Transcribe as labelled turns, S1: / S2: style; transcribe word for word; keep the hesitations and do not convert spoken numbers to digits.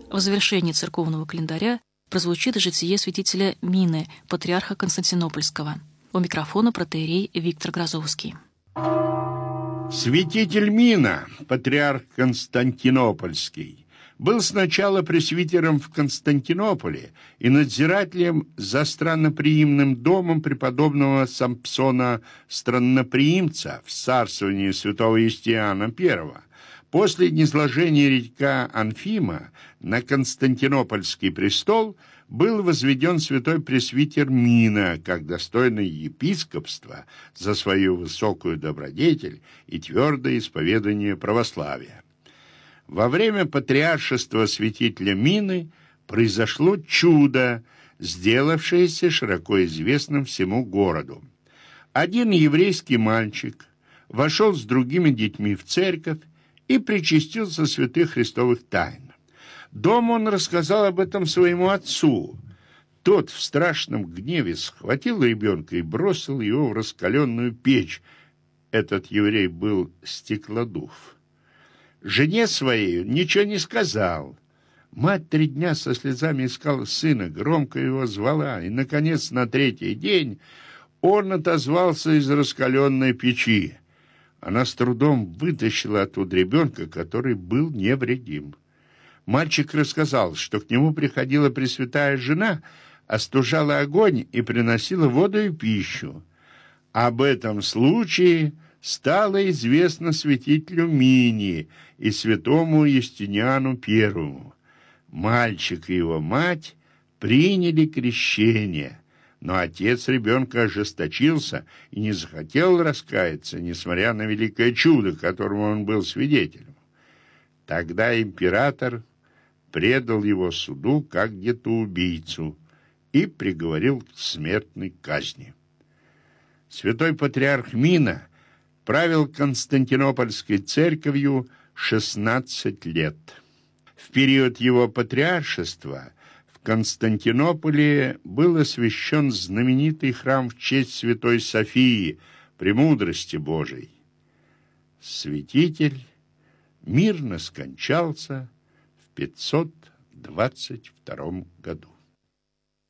S1: В завершении церковного календаря прозвучит житие святителя Мины, патриарха Константинопольского. У микрофона протоиерей Виктор Грозовский.
S2: Святитель Мина, патриарх Константинопольский, был сначала пресвитером в Константинополе и надзирателем за странноприимным домом преподобного Сампсона Странноприимца в царствовании святого Юстиана Первого. После низложения редька Анфима на Константинопольский престол был возведен святой пресвитер Мина как достойный епископства за свою высокую добродетель и твердое исповедание православия. Во время патриаршества святителя Мины произошло чудо, сделавшееся широко известным всему городу. Один еврейский мальчик вошел с другими детьми в церковь и причастился святых христовых тайн. Дома он рассказал об этом своему отцу. Тот в страшном гневе схватил ребенка и бросил его в раскаленную печь. Этот еврей был Стеклодув. Жене своей ничего не сказал. Мать три дня со слезами искала сына, громко его звала, и, наконец, на третий день он отозвался из раскаленной печи. Она с трудом вытащила оттуда ребенка, который был невредим. Мальчик рассказал, что к нему приходила пресвятая жена, остужала огонь и приносила воду и пищу. Об этом случае стало известно святителю Мине и святому Юстиниану Первому. Мальчик и его мать приняли крещение, но отец ребенка ожесточился и не захотел раскаяться, несмотря на великое чудо, которому он был свидетелем. Тогда император предал его суду как детоубийцу и приговорил к смертной казни. Святой патриарх Мина правил Константинопольской церковью шестнадцать лет. В период его патриаршества в Константинополе был освящен знаменитый храм в честь святой Софии, премудрости Божией. Святитель мирно скончался в пятьсот двадцать втором году.